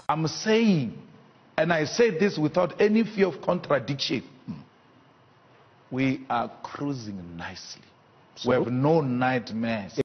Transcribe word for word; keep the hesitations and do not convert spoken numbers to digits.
I'm saying, and I say this without any fear of contradiction, we are cruising nicely. So? We have no nightmares.